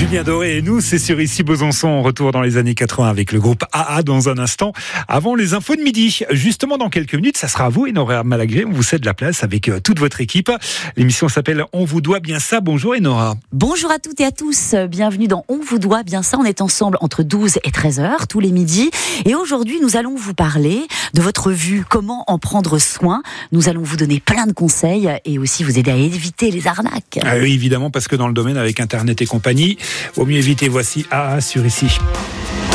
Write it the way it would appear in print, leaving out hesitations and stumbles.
Julien Doré et nous, c'est sur Ici Besançon. Retour dans les années 80 avec le groupe AA dans un instant. Avant les infos de midi, justement dans quelques minutes, ça sera à vous, Enora Malagré. On vous cède la place avec toute votre équipe. L'émission s'appelle On vous doit bien ça. Bonjour Enora. Bonjour à toutes et à tous. Bienvenue dans On vous doit bien ça. On est ensemble entre 12 et 13 heures tous les midis. Et aujourd'hui, nous allons vous parler de votre vue, comment en prendre soin. Nous allons vous donner plein de conseils et aussi vous aider à éviter les arnaques. Ah oui, évidemment, parce que dans le domaine avec Internet et compagnie, vaut mieux éviter. Voici AA sur Ici.